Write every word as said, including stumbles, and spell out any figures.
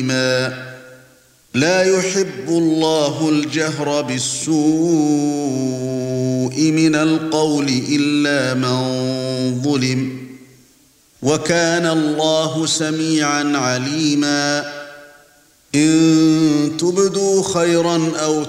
لا يحب الله الجهر بالسوء من القول إلا من ظلم وكان الله سميعا عليما إن تبدوا خيرا أو